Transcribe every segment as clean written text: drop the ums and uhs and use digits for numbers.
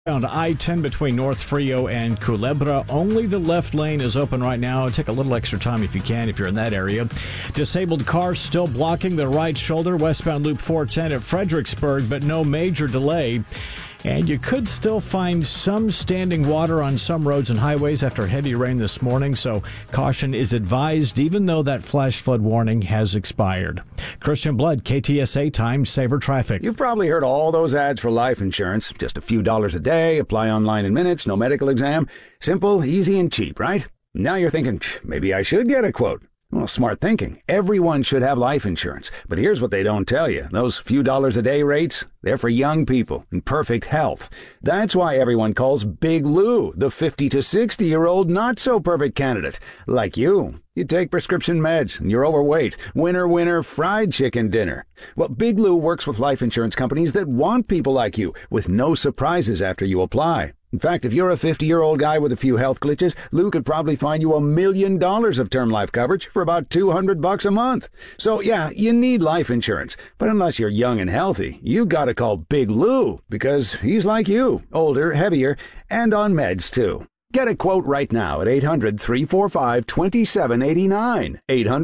On I-10 between North Frio and Culebra, only the left lane is open right now. Take a little extra time if you can, if you're in that area. Disabled cars still blocking the right shoulder, westbound Loop 410 at Fredericksburg, but no major delay. And you could still find some standing water on some roads and highways after heavy rain this morning, so caution is advised even though that flash flood warning has expired. Christian Blood, KTSA Time Saver Traffic. You've probably heard all those ads for life insurance. Just a few dollars a day, apply online in minutes, no medical exam. Simple, easy, and cheap, right? Now you're thinking, maybe I should get a quote. Well, smart thinking. Everyone should have life insurance. But here's what they don't tell you. Those few dollars a day rates, they're for young people in perfect health. That's why everyone calls Big Lou the 50 to 60-year-old not-so-perfect candidate. Like you. You take prescription meds and you're overweight. Winner, winner, fried chicken dinner. Well, Big Lou works with life insurance companies that want people like you with no surprises after you apply. In fact, if you're a 50-year-old guy with a few health glitches, Lou could probably find you $1 million of term life coverage for about $200 a month. So, yeah, you need life insurance. But unless you're young and healthy, you gotta call Big Lou, because he's like you, older, heavier, and on meds, too. Get a quote right now at 800-345-2789.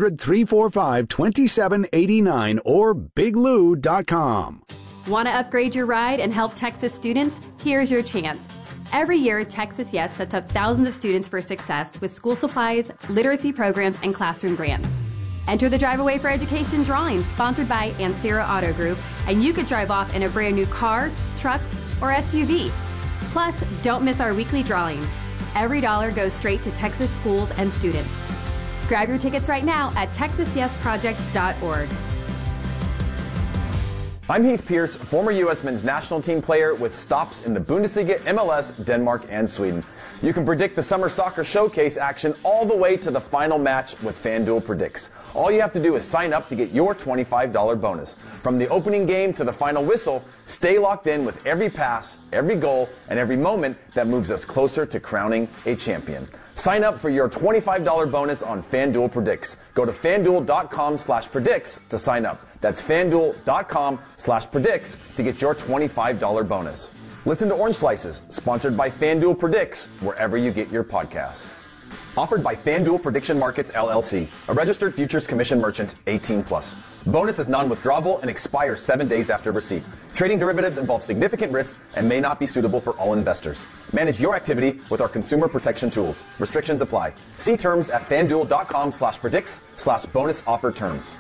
800-345-2789 or biglou.com. Want to upgrade your ride and help Texas students? Here's your chance. Every year, Texas Yes sets up thousands of students for success with school supplies, literacy programs, and classroom grants. Enter the Drive Away for Education drawing sponsored by Ancira Auto Group, and you could drive off in a brand new car, truck, or SUV. Plus, don't miss our weekly drawings. Every dollar goes straight to Texas schools and students. Grab your tickets right now at texasyesproject.org. I'm Heath Pierce, former U.S. men's national team player with stops in the Bundesliga, MLS, Denmark, and Sweden. You can predict the Summer Soccer Showcase action all the way to the final match with FanDuel Predicts. All you have to do is sign up to get your $25 bonus. From the opening game to the final whistle, stay locked in with every pass, every goal, and every moment that moves us closer to crowning a champion. Sign up for your $25 bonus on FanDuel Predicts. Go to FanDuel.com/predicts to sign up. That's FanDuel.com/predicts to get your $25 bonus. Listen to Orange Slices, sponsored by FanDuel Predicts, wherever you get your podcasts. Offered by FanDuel Prediction Markets, LLC, a registered futures commission merchant, 18+. Bonus is non-withdrawable and expires 7 days after receipt. Trading derivatives involves significant risk and may not be suitable for all investors. Manage your activity with our consumer protection tools. Restrictions apply. See terms at FanDuel.com/predicts/bonus offer terms.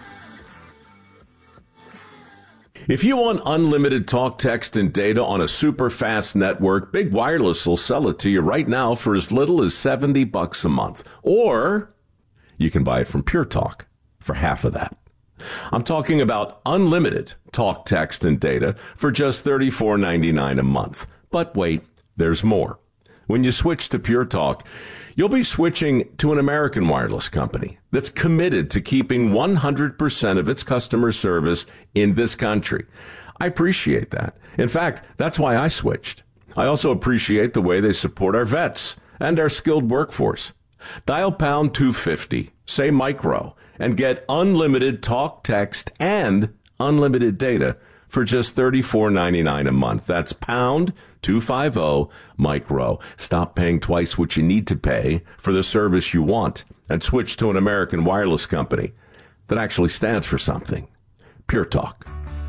If you want unlimited talk, text, and data on a super fast network, Big Wireless will sell it to you right now for as little as $70 a month. Or you can buy it from Pure Talk for half of that. I'm talking about unlimited talk, text, and data for just $34.99 a month. But wait, there's more. When you switch to Pure Talk, you'll be switching to an American wireless company that's committed to keeping 100% of its customer service in this country. I appreciate that. In fact, that's why I switched. I also appreciate the way they support our vets and our skilled workforce. Dial pound 250, say micro, and get unlimited talk, text, and unlimited data for just $34.99 a month. That's pound 250 micro. Stop paying twice what you need to pay for the service you want and switch to an American wireless company that actually stands for something. Pure Talk.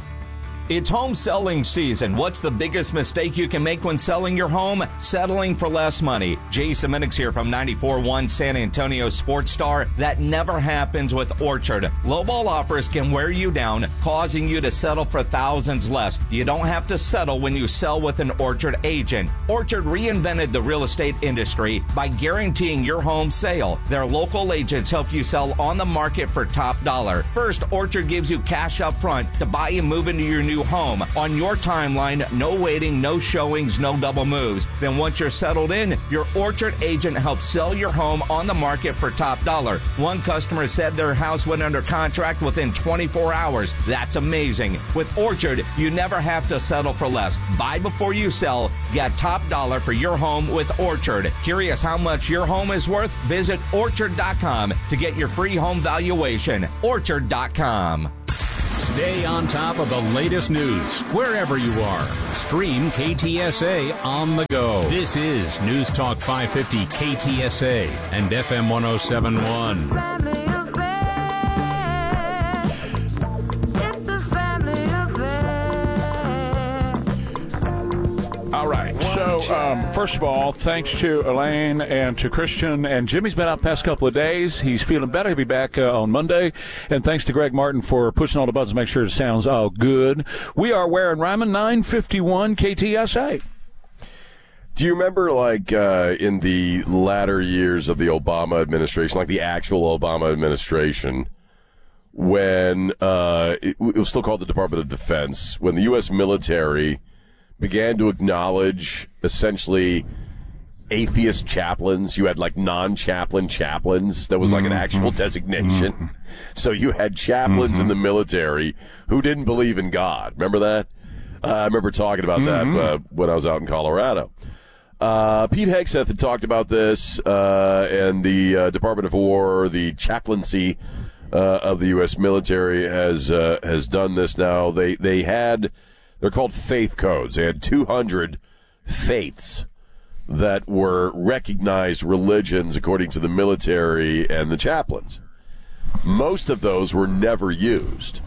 It's home selling season. What's the biggest mistake you can make when selling your home? Settling for less money. Jason Minix here from 94.1 San Antonio Sports Star. That never happens with Orchard. Lowball offers can wear you down, causing you to settle for thousands less. You don't have to settle when you sell with an Orchard agent. Orchard reinvented the real estate industry by guaranteeing your home sale. Their local agents help you sell on the market for top dollar. First, Orchard gives you cash up front to buy and move into your new home on your timeline. No waiting, no showings, no double moves. Then once you're settled in, your Orchard agent helps sell your home on the market for top dollar. One customer said their house went under contract within 24 hours. That's amazing. With Orchard, you never have to settle for less. Buy before you sell. Get top dollar for your home with Orchard. Curious how much your home is worth? Visit Orchard.com to get your free home valuation. Orchard.com. Stay on top of the latest news wherever you are. Stream KTSA on the go. This is News Talk 550 KTSA and FM 107.1. All right. So, first of all, thanks to Elaine and to Christian. And Jimmy's been out the past couple of days. He's feeling better. He'll be back on Monday. And thanks to Greg Martin for pushing all the buttons to make sure it sounds all good. We are wearing Ryman 951 KTSA. Do you remember, like, in the latter years of the Obama administration, like the actual Obama administration, when it was still called the Department of Defense, when the U.S. military began to acknowledge essentially atheist chaplains. You had like non-chaplain chaplains. That was like an actual designation. So you had chaplains in the military who didn't believe in God. Remember that? I remember talking about that when I was out in Colorado. Pete Hegseth had talked about this, and the Department of War, the chaplaincy of the U.S. military has done this now. They're called faith codes. They had 200 faiths that were recognized religions according to the military and the chaplains. Most of those were never used.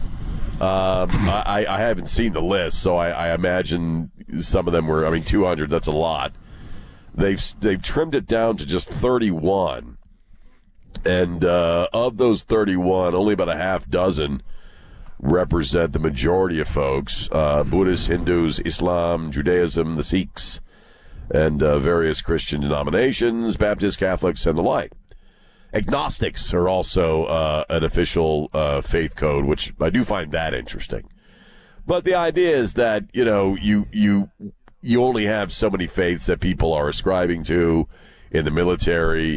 I haven't seen the list, so I imagine some of them were, 200, that's a lot. They've trimmed it down to just 31. And of those 31, only about a half dozen represent the majority of folks, Buddhists, Hindus, Islam, Judaism, the Sikhs, and various Christian denominations, Baptists, Catholics, and the like. Agnostics are also an official faith code, which I do find that interesting. But the idea is that, you only have so many faiths that people are ascribing to in the military.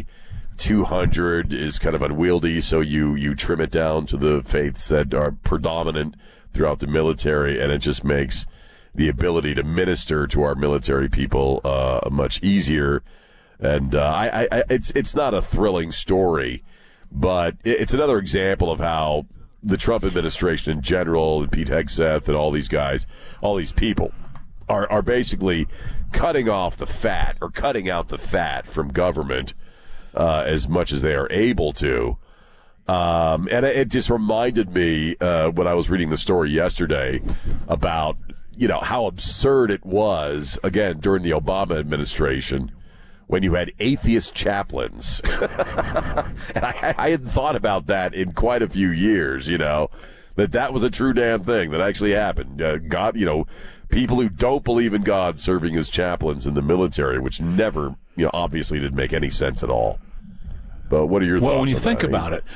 200 is kind of unwieldy, so you trim it down to the faiths that are predominant throughout the military, and it just makes the ability to minister to our military people much easier. And it's not a thrilling story, but it's another example of how the Trump administration in general, and Pete Hegseth and all these guys, all these people, are basically cutting off the fat, or cutting out the fat from government as much as they are able to. And it just reminded me when I was reading the story yesterday about, how absurd it was, again, during the Obama administration, when you had atheist chaplains. And I hadn't thought about that in quite a few years, that was a true damn thing that actually happened. God, people who don't believe in God serving as chaplains in the military, which never, obviously didn't make any sense at all. But what are your thoughts? Well, when you think about it,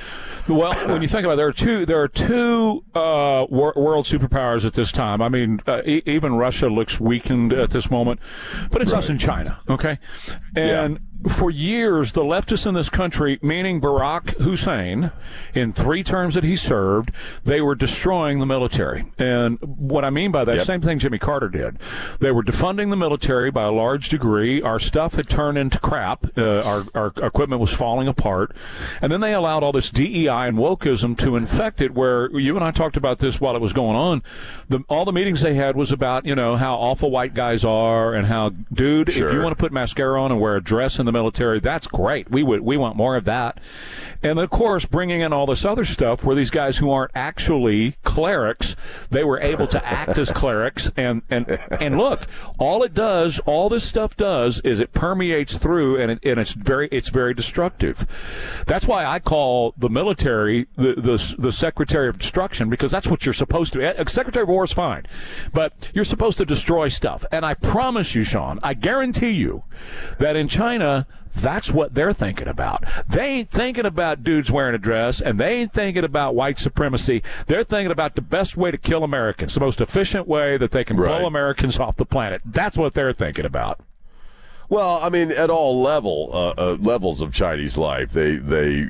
there are two world superpowers at this time. Even Russia looks weakened at this moment, but it's us and China, okay? And for years, the leftists in this country, meaning Barack Hussein, in 3 terms that he served, they were destroying the military. And what I mean by that, same thing Jimmy Carter did. They were defunding the military by a large degree. Our stuff had turned into crap. Our equipment was falling apart. And then they allowed all this DEI and wokeism to infect it, where you and I talked about this while it was going on. All the meetings they had was about, how awful white guys are, and how, dude, if you want to put mascara on and wear a dress in the military, that's great. We want more of that. And of course, bringing in all this other stuff where these guys who aren't actually clerics, they were able to act as clerics. And look, all this stuff does is it permeates through, and it's very destructive. That's why I call the military the Secretary of Destruction, because that's what you're supposed to. Secretary of War is fine, but you're supposed to destroy stuff. And I promise you, Sean, I guarantee you that in China, that's what they're thinking about. They ain't thinking about dudes wearing a dress, and they ain't thinking about white supremacy. They're thinking about the best way to kill Americans, the most efficient way that they can blow Americans off the planet. That's what they're thinking about. Well, at all levels of Chinese life, they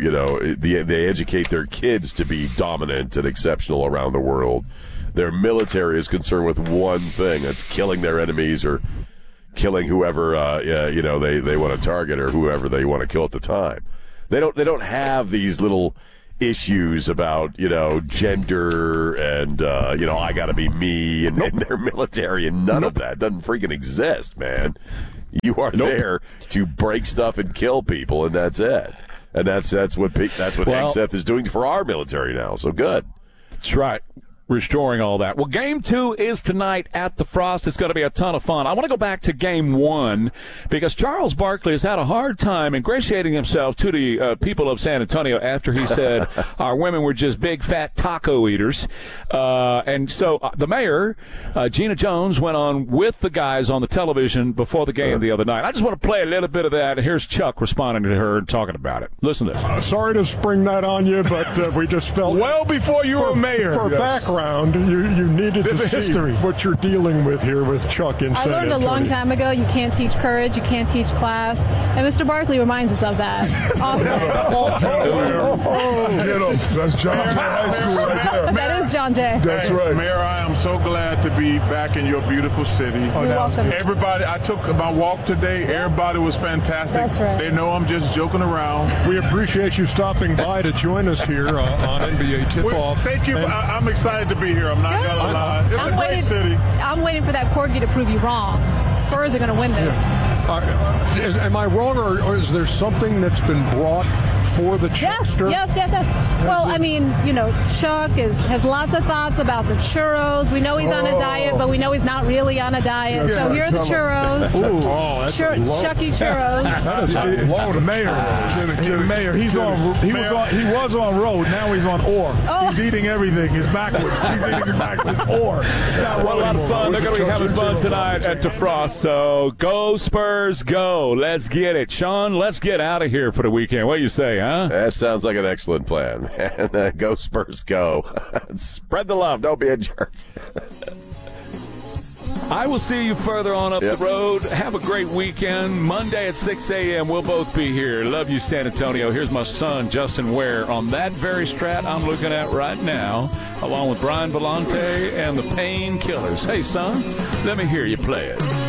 educate their kids to be dominant and exceptional around the world. Their military is concerned with one thing: that's killing their enemies, or killing whoever they want to target, or whoever they want to kill at the time. They don't have these little issues about, gender and, I got to be me and their military, and none of that doesn't freaking exist, man. You are there to break stuff and kill people, and that's it. And that's what HECSEF is doing for our military now. So good. That's right. Restoring all that. Well, Game 2 is tonight at the Frost. It's going to be a ton of fun. I want to go back to Game 1 because Charles Barkley has had a hard time ingratiating himself to the people of San Antonio after he said our women were just big, fat taco eaters. And so the mayor, Gina Jones, went on with the guys on the television before the game the other night. I just want to play a little bit of that. Here's Chuck responding to her and talking about it. Listen to this. Sorry to spring that on you, but we just felt well before you were mayor. For background, you needed to see history. What you're dealing with here with Chuck in San Antonio. I learned a long time ago you can't teach courage, you can't teach class, and Mr. Barkley reminds us of that often. That's John Jay High School right there. That is John Jay. That's right. Mayor, I am so glad to be back in your beautiful city. You're welcome. Everybody, I took my walk today. Everybody was fantastic. That's right. They know I'm just joking around. We appreciate you stopping by to join us here on NBA Tip-Off. Thank you. I'm excited to be here. I'm not going to lie. It's a great city. I'm waiting for that corgi to prove you wrong. Spurs are going to win this. Am I wrong, or is there something that's been brought for the Chuckster? Yes. Well, I mean, Chuck has lots of thoughts about the churros. We know he's on a diet, but we know he's not really on a diet. Yeah, so here are the churros. Chucky churros. That is the mayor. The mayor. He was on road. Now he's on ore. Oh. He's eating everything. He's backwards. He's eating backwards. Ore. Well, a lot of fun. They're going to be having fun tonight at DeFrost. So go Spurs, go. Let's get it. Sean, let's get out of here for the weekend. What do you say, huh? That sounds like an excellent plan, man. Go Spurs, go. Spread the love. Don't be a jerk. I will see you further on up the road. Have a great weekend. Monday at 6 a.m. We'll both be here. Love you, San Antonio. Here's my son, Justin Ware, on that very strat I'm looking at right now, along with Brian Vellante and the Painkillers. Hey, son, let me hear you play it.